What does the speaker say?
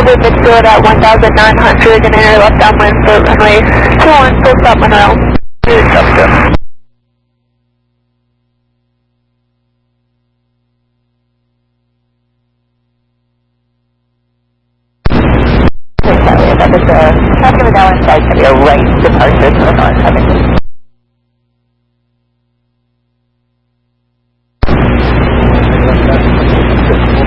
midfield at 1,900 and enter left downwind for runway 21, full stop Monroe. Captain McGowan flight to your right departure to the north, having